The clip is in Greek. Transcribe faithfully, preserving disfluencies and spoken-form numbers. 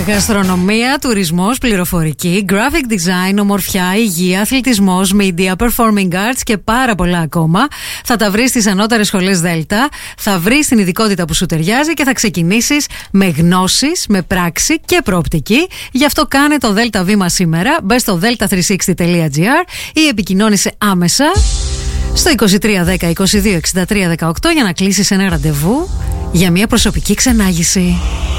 Γαστρονομία, τουρισμός, πληροφορική, graphic design, ομορφιά, υγεία, αθλητισμός, media, performing arts και πάρα πολλά ακόμα. Θα τα βρεις στις ανώτερες σχολές Δέλτα, θα βρεις την ειδικότητα που σου ταιριάζει και θα ξεκινήσεις με γνώσεις, με πράξη και προοπτική. Γι' αυτό κάνε το Δέλτα βήμα σήμερα. Μπες στο delta τριακόσια εξήντα τελεία gr ή επικοινώνησε άμεσα στο είκοσι τρία δέκα είκοσι δύο εξήντα τρία δεκαοκτώ για να κλείσεις ένα ραντεβού για μια προσωπική ξενάγηση.